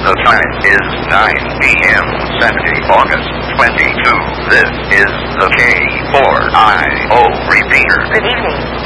The time is 9 p.m. Saturday, August 22. This is the K4IO repeater. Good evening.